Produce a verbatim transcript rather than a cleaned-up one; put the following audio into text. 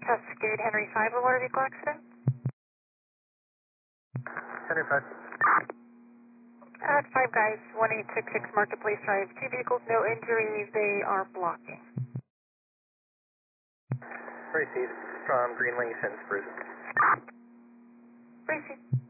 Cascade Henry five, a motor vehicle accident. Henry five. At five guys, one eight six six Marketplace Drive, two vehicles, no injuries, they are blocking. Received from Green Links and Spruce. Received.